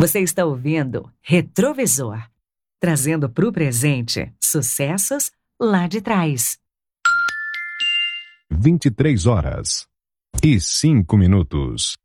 Você está ouvindo Retrovisor, trazendo para o presente sucessos lá de trás. 23 horas e 5 minutos.